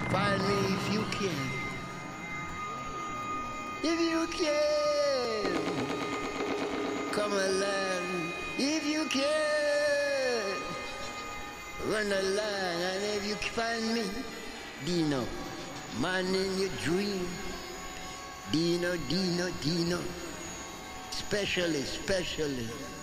Find me if you can. If you can. Come along. If you can. Run along. And if you find me, Dino. Man in your dream. Dino. Specialist.